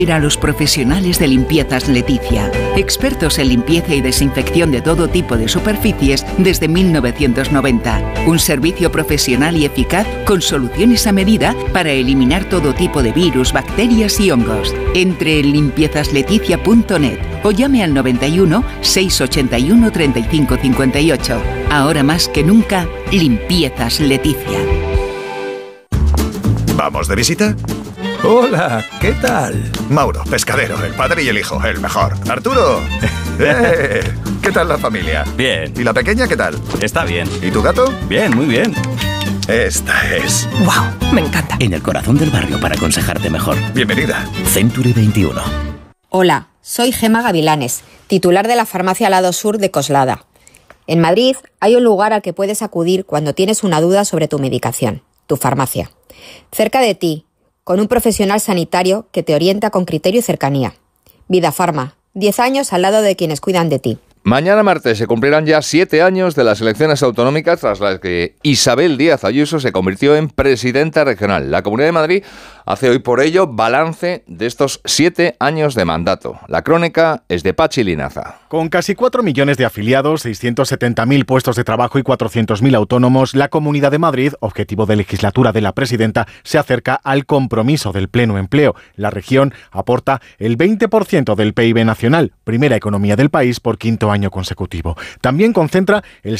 A los profesionales de Limpiezas Leticia, expertos en limpieza y desinfección de todo tipo de superficies desde 1990. Un servicio profesional y eficaz con soluciones a medida para eliminar todo tipo de virus, bacterias y hongos. Entre en limpiezasLeticia.net o llame al 91 681 35 58. Ahora más que nunca, Limpiezas Leticia. ¿Vamos de visita? Hola, ¿qué tal? Mauro, pescadero, el padre y el hijo, el mejor. Arturo, ¿qué tal la familia? Bien. ¿Y la pequeña qué tal? Está bien. ¿Y tu gato? Bien, muy bien. Esta es... ¡Wow! Me encanta. En el corazón del barrio para aconsejarte mejor. Bienvenida. Century 21. Hola, soy Gema Gavilanes, titular de la farmacia Lado Sur de Coslada. En Madrid hay un lugar al que puedes acudir cuando tienes una duda sobre tu medicación, tu farmacia. Cerca de ti, con un profesional sanitario que te orienta con criterio y cercanía. Vida Farma, 10 años al lado de quienes cuidan de ti. Mañana martes se cumplirán ya 7 años de las elecciones autonómicas tras las que Isabel Díaz Ayuso se convirtió en presidenta regional. La Comunidad de Madrid hace hoy por ello balance de estos 7 años de mandato. La crónica es de Pachi Linaza. Con casi 4 millones de afiliados, 670.000 puestos de trabajo y 400.000 autónomos, la Comunidad de Madrid, objetivo de legislatura de la presidenta, se acerca al compromiso del pleno empleo. La región aporta el 20% del PIB nacional, primera economía del país por quinto año consecutivo. También concentra el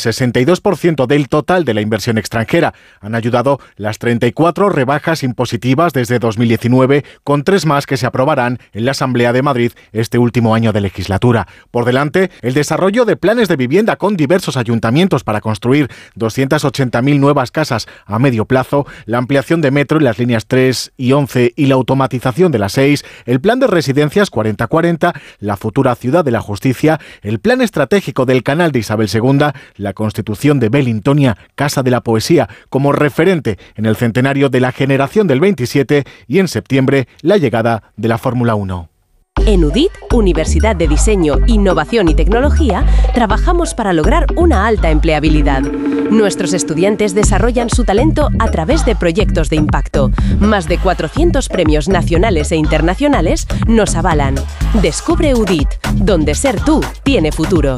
62% del total de la inversión extranjera. Han ayudado las 34 rebajas impositivas desde 2019, con 3 más que se aprobarán en la Asamblea de Madrid este último año de legislatura. Por delante, el desarrollo de planes de vivienda con diversos ayuntamientos para construir 280.000 nuevas casas a medio plazo, la ampliación de metro en las líneas 3 y 11 y la automatización de las 6, el plan de residencias 4040, la futura ciudad de la justicia, el plan estratégico del canal de Isabel II, la constitución de Belintonia, Casa de la Poesía, como referente en el centenario de la generación del 27 y en septiembre la llegada de la Fórmula 1. En UDIT, Universidad de Diseño, Innovación y Tecnología, trabajamos para lograr una alta empleabilidad. Nuestros estudiantes desarrollan su talento a través de proyectos de impacto. Más de 400 premios nacionales e internacionales nos avalan. Descubre UDIT, donde ser tú tiene futuro.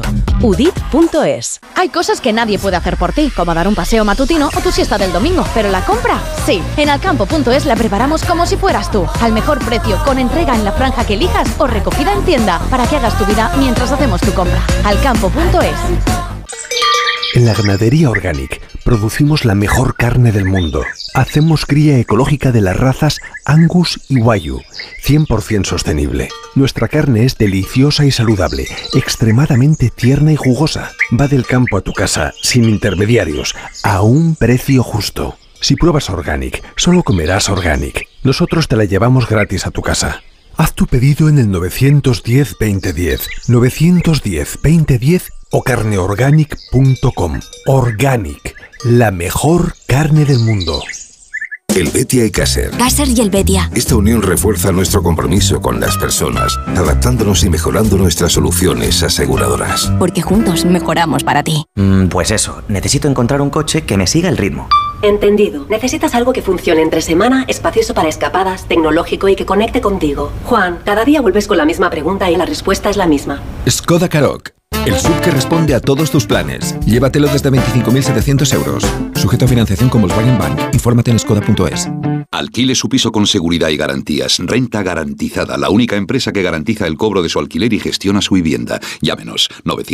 UDIT.es. Hay cosas que nadie puede hacer por ti, como dar un paseo matutino o tu siesta del domingo, pero la compra, sí. En Alcampo.es la preparamos como si fueras tú, al mejor precio, con entrega en la franja que elijas o recogida en tienda, para que hagas tu vida mientras hacemos tu compra. Alcampo.es. En la ganadería Organic producimos la mejor carne del mundo. Hacemos cría ecológica de las razas Angus y Wagyu, 100% sostenible. Nuestra carne es deliciosa y saludable, extremadamente tierna y jugosa. Va del campo a tu casa, sin intermediarios, a un precio justo. Si pruebas Organic, solo comerás Organic. Nosotros te la llevamos gratis a tu casa. Haz tu pedido en el 910-2010, 910-2010 o carneorganic.com. Organic, la mejor carne del mundo. Helvetia y Caser. Caser y Helvetia. Esta unión refuerza nuestro compromiso con las personas, adaptándonos y mejorando nuestras soluciones aseguradoras. Porque juntos mejoramos para ti. Pues eso, necesito encontrar un coche que me siga el ritmo. Entendido. Necesitas algo que funcione entre semana, espacioso para escapadas, tecnológico y que conecte contigo. Juan, cada día vuelves con la misma pregunta y la respuesta es la misma. Skoda Karoq. El SUV que responde a todos tus planes. Llévatelo desde 25.700 euros. Sujeto a financiación con Volkswagen Bank. Infórmate en skoda.es. Alquile su piso con seguridad y garantías. Renta Garantizada, la única empresa que garantiza el cobro de su alquiler y gestiona su vivienda. Llámenos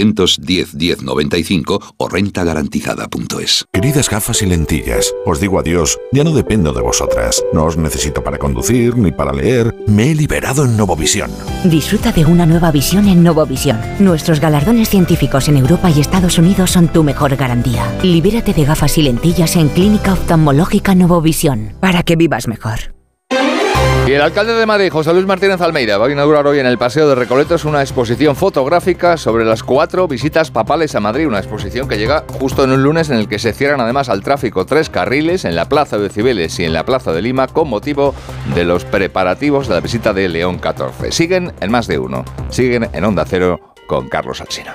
910-1095 o rentagarantizada.es. Queridas gafas y lentillas, os digo adiós. Ya no dependo de vosotras. No os necesito para conducir ni para leer. Me he liberado en Novovisión. Disfruta de una nueva visión en Novovisión. Nuestros galardones científicos en Europa y Estados Unidos son tu mejor garantía. Libérate de gafas y lentillas en Clínica Oftalmológica Novovisión, para que vivas mejor. Y el alcalde de Madrid, José Luis Martínez Almeida, va a inaugurar hoy en el Paseo de Recoletos una exposición fotográfica sobre las 4 visitas papales a Madrid. Una exposición que llega justo en un lunes en el que se cierran además al tráfico 3 carriles en la Plaza de Cibeles y en la Plaza de Lima con motivo de los preparativos de la visita de León XIV. Siguen en Más de Uno. Siguen en Onda Cero con Carlos Alsina.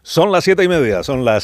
Son las 7:30, son las